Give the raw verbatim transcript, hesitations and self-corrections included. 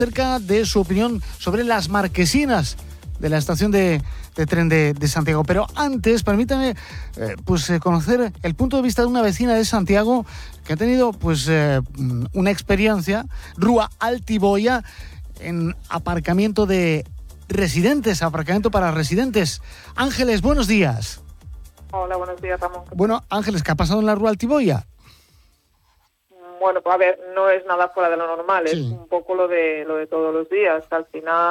acerca de su opinión sobre las marquesinas de la estación de, de tren de, de Santiago. Pero antes, permítame eh, pues, eh, conocer el punto de vista de una vecina de Santiago que ha tenido pues, eh, una experiencia, Rúa Altiboia, en aparcamiento de residentes, aparcamiento para residentes. Ángeles, buenos días. Hola, buenos días, Ramón. Bueno, Ángeles, ¿qué ha pasado en la Rúa Altiboia? Bueno, pues a ver, no es nada fuera de lo normal, Sí. es un poco lo de lo de todos los días. Al final